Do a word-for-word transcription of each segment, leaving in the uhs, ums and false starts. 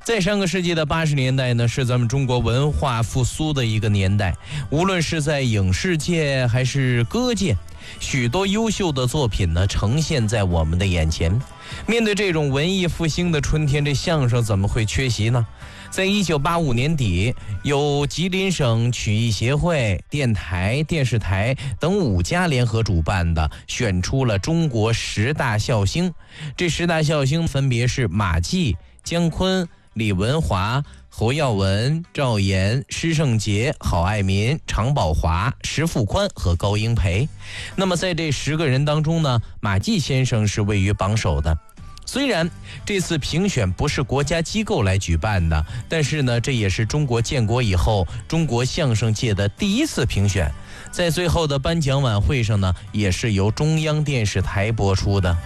在上个世纪的八十年代呢，是咱们中国文化复苏的一个年代，无论是在影视界还是歌界，许多优秀的作品呢呈现在我们的眼前。面对这种文艺复兴的春天，这相声怎么会缺席呢？在一九八五年底，由吉林省曲艺协会、电台、电视台等五家联合主办的，选出了中国十大笑星。这十大笑星分别是马季、姜昆、李文华、侯耀文、赵岩、施圣杰、郝爱民、常宝华、石富宽和高英培。那么在这十个人当中呢，马季先生是位于榜首的。虽然这次评选不是国家机构来举办的，但是呢，这也是中国建国以后中国相声界的第一次评选。在最后的颁奖晚会上呢，也是由中央电视台播出的。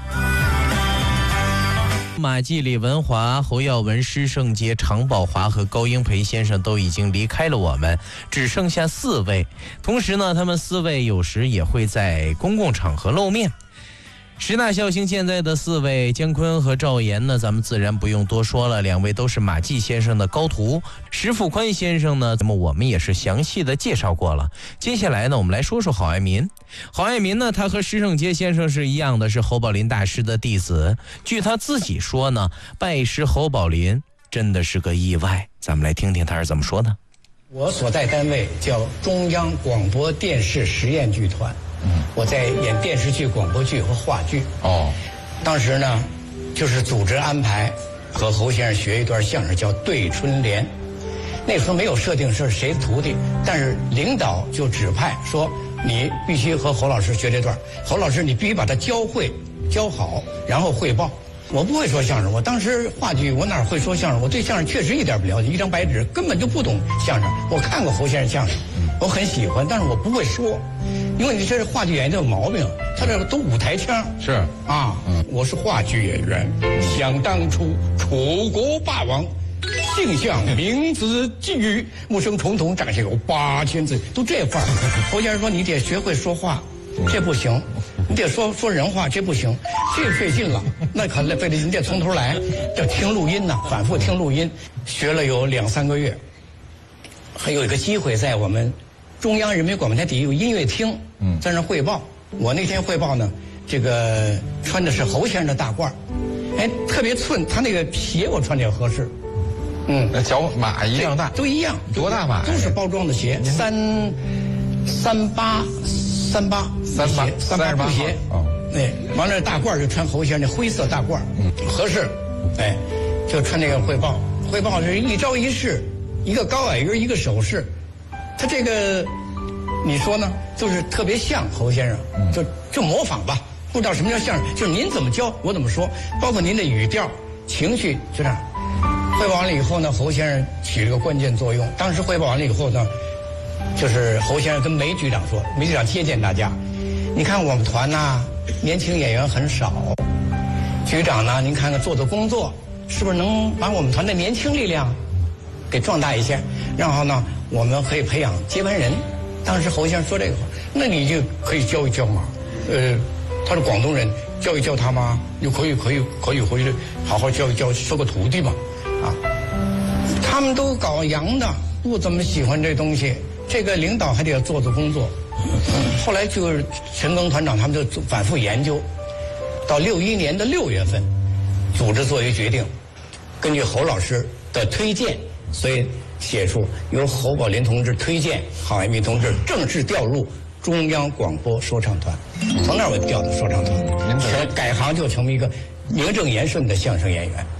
马季、李文华、侯耀文、施圣杰、常宝华和高英培先生都已经离开了我们，只剩下四位。同时呢，他们四位有时也会在公共场合露面。十大笑星现在的四位，姜昆和赵岩呢，咱们自然不用多说了，两位都是马季先生的高徒。石富宽先生呢，那么我们也是详细的介绍过了。接下来呢，我们来说说郝爱民。郝爱民呢，他和施圣杰先生是一样的，是侯宝林大师的弟子。据他自己说呢，拜师侯宝林真的是个意外。咱们来听听他是怎么说的。 我所在单位叫中央广播电视实验剧团。我在演电视剧、广播剧和话剧。哦，当时呢，就是组织安排和侯先生学一段相声，叫《对春联》。那时候没有设定是谁的徒弟，但是领导就指派说，你必须和侯老师学这段。侯老师，你必须把它教会、教好，然后汇报。我不会说相声，我当时话剧我哪会说相声？我对相声确实一点不了解，一张白纸，根本就不懂相声。我看过侯先生相声，我很喜欢，但是我不会说。因为你这是话剧演员的毛病，他这都舞台腔。是啊，嗯，我是话剧演员。想当初楚国霸王，姓项名字季语，木生重瞳，长相有八千字，都这范儿。侯先生说你得学会说话，这不行，你得说说人话，这不行，这费劲了，那可费得你得从头来，要听录音呢，反复听录音，学了有两三个月，还有一个机会在我们中央人民广播台底下有音乐厅，嗯，在那汇报。我那天汇报呢，这个穿的是侯先生的大褂，哎，特别寸，他那个鞋我穿的也合适，嗯， 那脚码一样大， 都一样， 多大码？ 都是包装的鞋，三三八三八三八三八布鞋，哦，哎，完了大褂就穿侯先生那灰色大褂，嗯，合适，哎，就穿那个汇报，汇报是一招一式，一个高矮音，一个手势。他这个，你说呢？就是特别像侯先生，就就模仿吧。不知道什么叫相声，就是您怎么教我怎么说，包括您的语调、情绪，就这样。汇报完了以后呢，侯先生起了个关键作用。当时汇报完了以后呢，就是侯先生跟梅局长说，梅局长接见大家，你看我们团呐，年轻演员很少，局长呢，您看看做的工作，是不是能把我们团的年轻力量给壮大一些？然后呢，我们可以培养接班人。当时侯先生说这个话，那你就可以教一教嘛。呃，他是广东人，教一教他嘛，就可以可以可以回去好好教一教，收个徒弟嘛。啊，他们都搞洋的，不怎么喜欢这东西。这个领导还得要做做工作。后来就是陈庚团长他们就反复研究，到六一年的六月份，组织做一决定，根据侯老师的推荐，所以写出由侯宝林同志推荐郝爱民同志正式调入中央广播说唱团，从那儿我调到说唱团，改行就成为一个名正言顺的相声演员。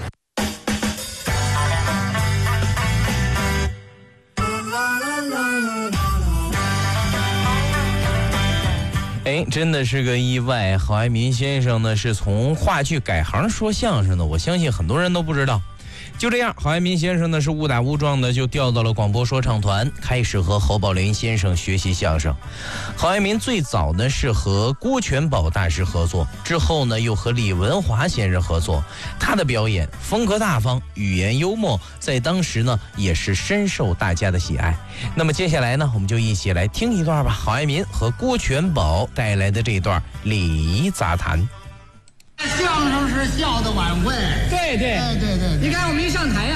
哎，真的是个意外。郝爱民先生呢是从话剧改行说相声的，我相信很多人都不知道。就这样，郝爱民先生呢是误打误撞的就调到了广播说唱团，开始和侯宝林先生学习相声。郝爱民最早呢是和郭全宝大师合作，之后呢又和李文华先生合作。他的表演风格大方，语言幽默，在当时呢也是深受大家的喜爱。那么接下来呢，我们就一起来听一段吧，郝爱民和郭全宝带来的这段礼仪杂谈。 相声是笑的晚会， 对对对对对。 你看我们一上台呀、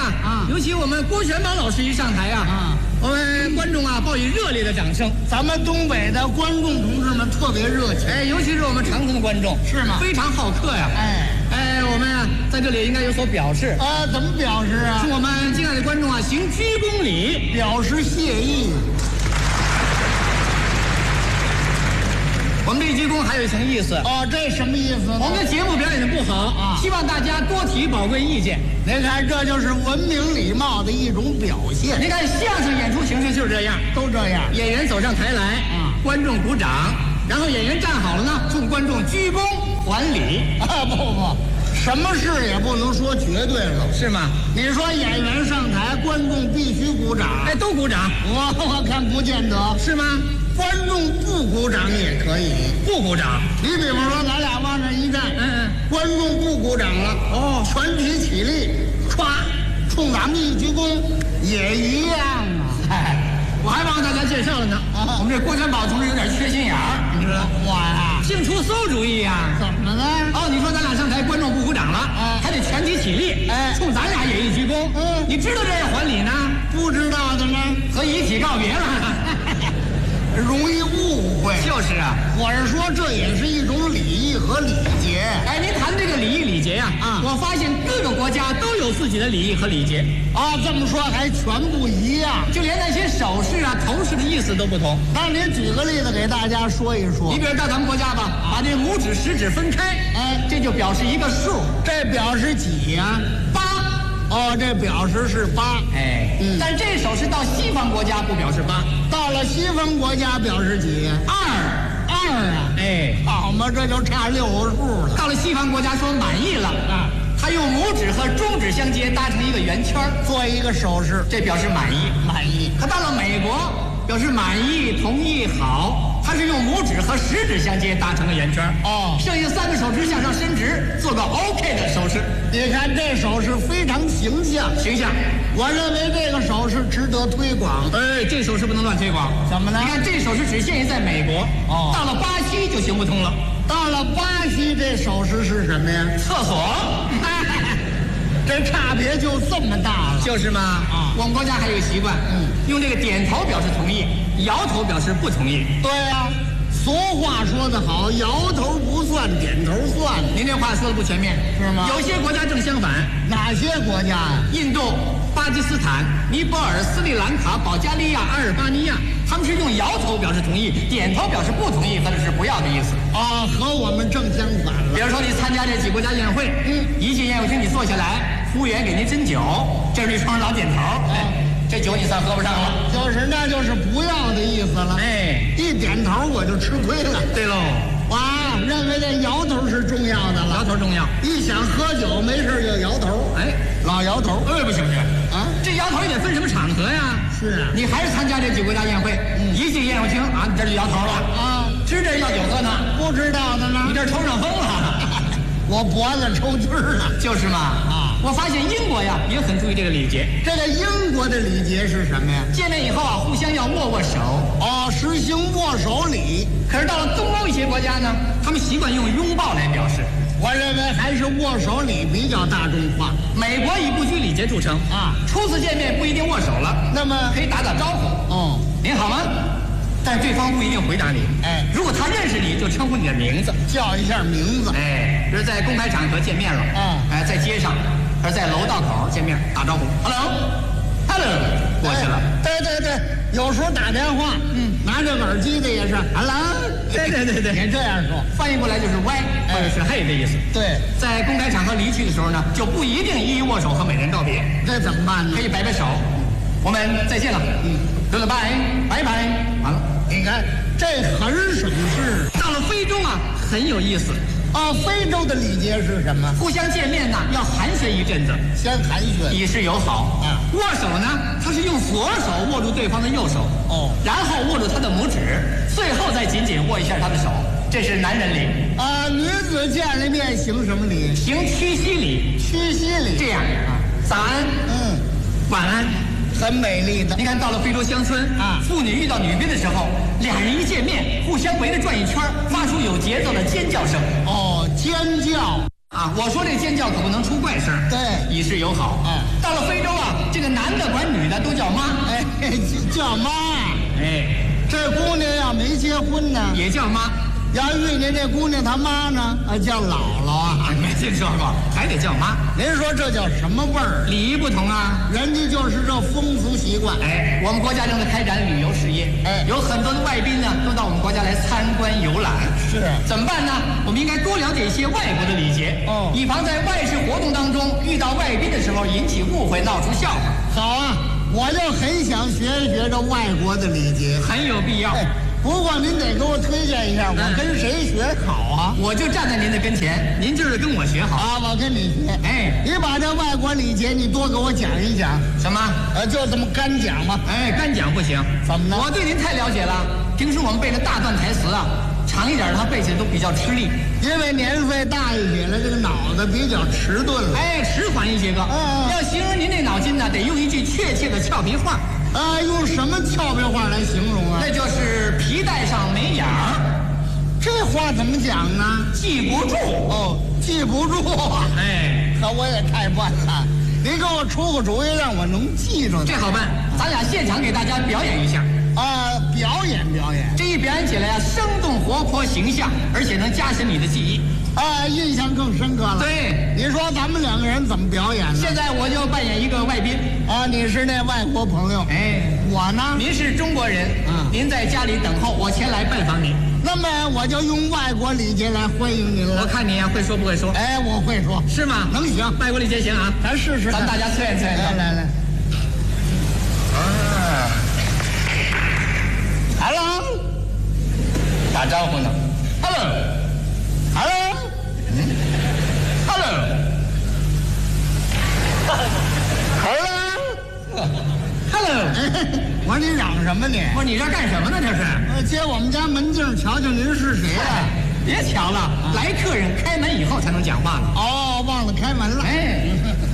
尤其我们郭全宝老师一上台啊，啊，我们观众啊报以热烈的掌声。 咱们东北的观众同志们特别热情， 哎，尤其是我们长春的观众， 是吗？ 非常好客呀。 哎哎，我们啊在这里应该有所表示啊，怎么表示啊？ 是我们敬爱的观众啊行鞠躬礼， 表示谢意。 我们这一鞠躬还有一层意思哦，这什么意思呢？ 我们的节目表演的不好啊，希望大家多提宝贵意见。 您看，这就是文明礼貌的一种表现。 您看相声演出形式就是这样， 都这样。 演员走上台来啊，观众鼓掌，然后演员站好了呢，冲观众鞠躬还礼。 啊，不不，什么事也不能说绝对了， 是吗？ 你说演员上台，观众必须鼓掌， 哎，都鼓掌。 我我看不见得， 是吗？ 观众不鼓掌也可以， 不鼓掌。 你比方说，咱俩往这一站， 嗯嗯， 观众不鼓掌了， 哦， 全体起立，歘，冲咱们一鞠躬，也一样啊。 哎，我还忘大家介绍了呢。啊，我们这郭全宝同志有点缺心眼儿，你知道？ 我呀， 净出馊主意呀、啊。 怎么了？ 哦，你说咱俩上台，观众不鼓掌了，哎，还得全体起立， 哎， 冲咱俩也一鞠躬。嗯，你知道这是还礼呢？ 不知道的呢， 和遗体告别了。 容易误会。 就是啊， 我是说这也是一种礼仪和礼节。 哎，您谈这个礼仪礼节呀、啊，啊，我发现各个国家都有自己的礼仪和礼节。 啊，这么说还全不一样， 就连那些手势啊、头饰的意思都不同。 那您举个例子给大家说一说。 你比如到咱们国家吧，把这拇指、食指分开，哎，这就表示一个数， 这表示几呀、啊？ 八。 哦，这表示是八， 哎，嗯，但这手势到西方国家不表示八， 到了西方国家表示几呀？ 二， 二啊， 哎， 好嘛，这就差六个数了。 到了西方国家说满意了啊，他用拇指和中指相接搭成一个圆圈， 做一个手势， 这表示满意， 满意。 他到了美国，表示满意、同意、好。他是用拇指和食指相接搭成个圆圈，哦，剩下三个手指向上伸直，做个 OK 的手势。 你看这手势非常形象， 形象。 我认为这个手势值得推广。 哎，这手势不能乱推广。 怎么呢？ 你看这手势只限于在美国，哦，到了巴西就行不通了。 到了巴西，这手势是什么呀？ 厕所。 这差别就这么大了， 就是嘛。啊，我们国家还有个习惯，嗯，用这个点头表示同意，摇头表示不同意。 对呀、啊，俗话说得好，摇头不算，点头算。 您这话说的不全面， 是吗？ 有些国家正相反。 哪些国家呀、啊？ 印度、巴基斯坦、尼泊尔、斯里兰卡、保加利亚、阿尔巴尼亚，他们是用摇头表示同意，点头表示不同意或者是不要的意思。 啊，和我们正相反了。 比如说你参加这几国家宴会，嗯，一进宴会厅你坐下来。服务员给您斟酒，这是一双老点头，哎，这酒你算喝不上了， 就是那就是不要的意思了， 哎， 一点头我就吃亏了。 对喽， 哇，认为这摇头是重要的了， 摇头重要， 一想喝酒没事就摇头， 哎， 老摇头， 哎，不行不行啊， 这摇头也得分什么场合呀？ 是啊， 你还是参加这几国家宴会，嗯，一进宴会厅啊，你这就摇头了啊，知这要酒喝呢， 不知道的呢， 你这抽上风了。 我脖子抽筋儿了， 就是嘛啊！我发现英国呀也很注意这个礼节。 这个英国的礼节是什么呀？ 见面以后啊，互相要握握手， 哦，实行握手礼。 可是到了东欧一些国家呢，他们习惯用拥抱来表示。 我认为还是握手礼比较大众化。 美国以不拘礼节著称啊，初次见面不一定握手了， 那么可以打打招呼。 哦， 您好吗？但是对方不一定回答你。哎，如果他认识你，就称呼你的名字， 叫一下名字。 哎，比如在公开场合见面了，嗯，哎，在街上，或者在楼道口见面，打招呼 ，hello，hello， 过去了。 对对对，有时候打电话，嗯，拿着耳机的也是 hello， 对对对对， 也这样说， 翻译过来就是喂或者是嘿的意思。 对， 在公开场合离去的时候呢，就不一定一一握手和美人告别， 这怎么办呢？ 可以摆摆手，我们再见了，嗯，拜拜，拜拜，完了。 你看，这很省事。 到了非洲啊，很有意思。 啊，非洲的礼节是什么？ 互相见面呢，要寒暄一阵子， 先寒暄， 以示友好。啊，握手呢，他是用左手握住对方的右手，哦，然后握住他的拇指，最后再紧紧握一下他的手，这是男人礼。啊， 女子见了面行什么礼？ 行屈膝礼。 屈膝礼， 这样啊，早安，嗯，晚安。 很美丽的。 你看，到了非洲乡村啊，妇女遇到女兵的时候，俩人一见面，互相围着转一圈，发出有节奏的尖叫声。 哦，尖叫。 啊，我说这尖叫可不能出怪声， 对以示友好。 嗯， 到了非洲啊，这个男的管女的都叫妈， 哎，叫妈。 哎， 这姑娘要没结婚呢， 也叫妈。 要遇见这姑娘她妈呢，啊，叫姥姥啊。 没听说过，还得叫妈。 您说这叫什么味儿？ 礼仪不同啊。 人家就是这风俗习惯。 哎，我们国家正在开展旅游事业， 哎， 有很多的外宾呢，都到我们国家来参观游览。 是， 怎么办呢？我们应该多了解一些外国的礼节， 哦， 以防在外事活动当中遇到外宾的时候引起误会，闹出笑话。 好啊，我就很想学一学这外国的礼节， 很有必要。 哎，不过您得给我推荐一下，我跟谁学好啊？ 我就站在您的跟前，您就是跟我学好啊，我跟你学。 哎， 你把这外国礼节你多给我讲一讲。 什么？ 呃，就这么干讲吗？ 哎，干讲不行。 怎么呢？ 我对您太了解了，平时我们背的大段台词啊，长一点的他背起来都比较吃力， 因为年岁大一些了，这个脑子比较迟钝了。 哎，迟缓一些个。 嗯， 要形容您这脑筋呢，得用一句确切的俏皮话。 啊，用什么俏皮话来形容啊？ 那就是皮带上没眼儿。 这话怎么讲呢？ 记不住哦，记不住。 哎， 可我也太笨了。您给我出个主意，让我能记住。 这好办，咱俩现场给大家表演一下。 啊，表演表演。 这一表演起来啊，生动活泼形象，而且能加深你的记忆。 啊，印象更深刻了。 对， 你说咱们两个人怎么表演呢？ 现在我就扮演一个外宾。 啊，你是那外国朋友。 哎， 我呢？ 您是中国人。 嗯， 您在家里等候，我前来拜访您。 那么我就用外国礼节来欢迎您了。 我看你呀、啊，会说不会说？ 哎，我会说。 是吗？ 能行。 外国礼节行啊， 咱试试。 咱大家测验测验。 来来来。啊 ，Hello， 打招呼呢。Hello，Hello， 嗯 ，Hello，Hello，Hello， 我说你嚷什么你？ 不是你这干什么呢？这是？ 呃，接我们家门镜，瞧瞧您是谁呀？ 别瞧了，来客人开门以后才能讲话呢。 哦，忘了开门了。 哎，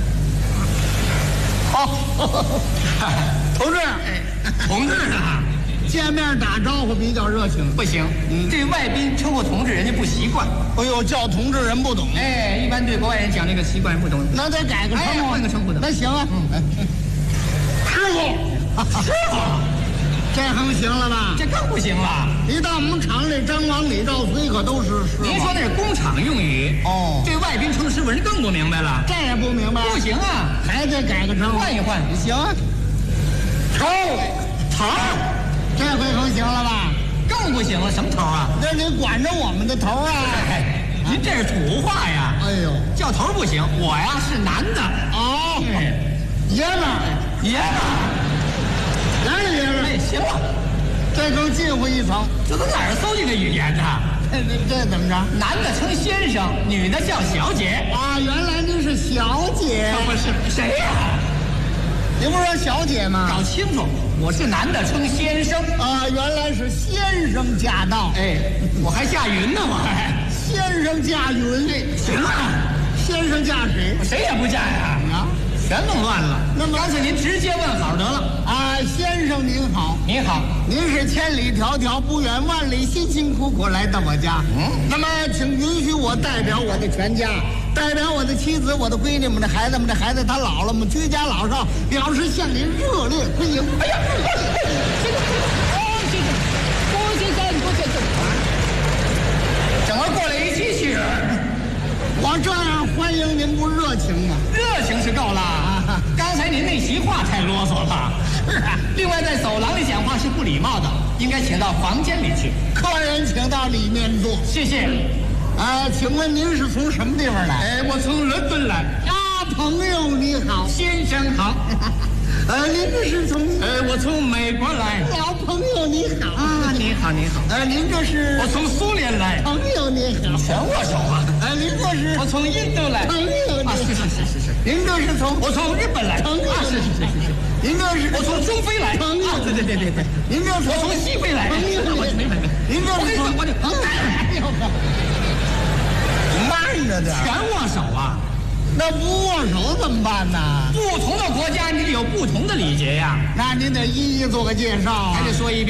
好，同志， 同志啊， 见面打招呼比较热情。 不行，嗯，这外宾称呼同志，人家不习惯。 哎呦，叫同志人不懂。 哎，一般对国外人讲这个习惯不懂。 那得改个称呼， 换个称呼的。 那行啊，嗯，师傅， 师傅。 这横行了吧？ 这更不行了！ 一到我们厂里，张王李赵崔可都是师傅。 您说那是工厂用语哦， 对外宾称师傅，人更不明白了。 这也不明白？ 不行啊， 还得改个称呼， 换一换。 行啊，头头，这回横行了吧？ 更不行了，什么头啊？ 那你管着我们的头啊！ 哎，您这是土话呀！ 哎呦， 叫头不行，我呀是男的。 哦，爷们儿， 爷们儿。 来了，爷们儿！ 哎，行了， 这更近乎一层。 这都哪儿搜这个语言呢？ 这这怎么着？ 男的称先生，女的叫小姐。 啊，原来您是小姐。 不是谁呀？ 您不是说小姐吗？ 搞清楚，我是男的称先生。 啊，原来是先生驾到。 哎，我还驾云呢，我还。 先生驾云。 行了， 先生驾谁？ 谁也不驾呀。啊。全弄乱了，那么干脆您直接问好得了啊！先生您好， 您好， 您是千里迢迢、不远万里、辛辛苦苦来到我家，嗯，那么请允许我代表我的全家，代表我的妻子、我的闺女们、的孩子们、的孩子他姥姥们，居家老少，表示向您热烈欢迎。哎呀，这个，哦，谢谢，多谢谢，多谢谢， 整个过来一机器人。 我这样欢迎您不热情吗？ 热情是够了，啊、刚才您那席话太啰嗦了。 是啊。 另外，在走廊里讲话是不礼貌的，应该请到房间里去。 客人请到里面坐。 谢谢。 啊，请问您是从什么地方来？ 哎，我从伦敦来。 啊，朋友你好， 先生好。 呃，您这是从？ 呃，我从美国来。 老朋友你好啊，你好你好。 呃，您这是？ 我从苏联来。 朋友你好。 全握手啊。 呃，您这是？ 我从印度来。 朋友你好。 啊，是是是是是。 您这是从？ 我从日本来。 朋友。 啊，是是是是是。 您这是？ 我从中非来。 朋友。 对对对对对。 您这是？ 我从西非来。 朋友。 我没没没。 您这是？ 我这朋友。 哎呦，慢着点。 全握手啊。 那不握手怎么办呢？ 不同的国家你得有不同的礼节呀。 那您得一一做个介绍啊。 还得说一遍。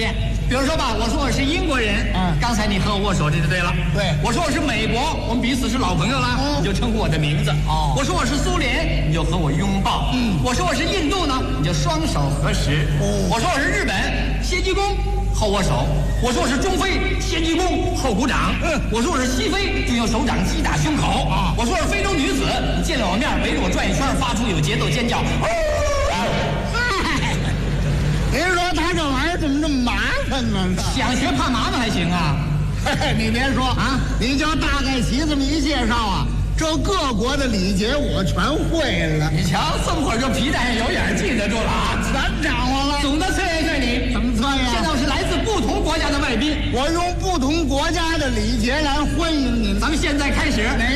比如说吧，我说我是英国人， 嗯刚才你和我握手，这就对了。 对我说我是美国，我们彼此是老朋友了， 嗯你就称呼我的名字。 哦我说我是苏联，你就和我拥抱。 嗯我说我是印度呢，你就双手合十。 哦我说我是日本，先鞠躬后握手。我说我是中非，先鞠躬后鼓掌。 嗯我说我是西非，就用手掌击打胸口。 啊我说我是非洲女子，你见了我面围着我转一圈，发出有节奏尖叫。 嗨，您说他这玩意儿怎么这么麻烦呢？ 想学怕麻烦还行啊。 你别说啊，你就大概其这么一介绍啊，这各国的礼节我全会了， 你瞧，这么会儿就皮带上有眼儿记得住了啊！ 全掌握了。 总的测验测你， 怎么测呀？ 现在我是来自不同国家的外宾， 我用不同国家的礼节来欢迎您。 咱们现在开始。 哪